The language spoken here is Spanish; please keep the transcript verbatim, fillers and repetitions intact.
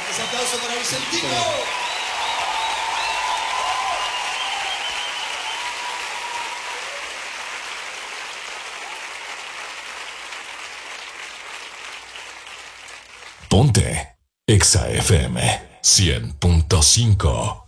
Ese aplauso para Vicentico. Ponte Exa F M cien punto cinco.